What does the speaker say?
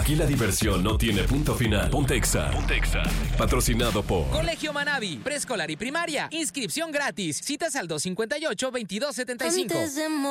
Aquí la diversión no tiene punto final. Ponte Exa. Patrocinado por Colegio Manavi, preescolar y primaria. Inscripción gratis. Citas al 258-2275.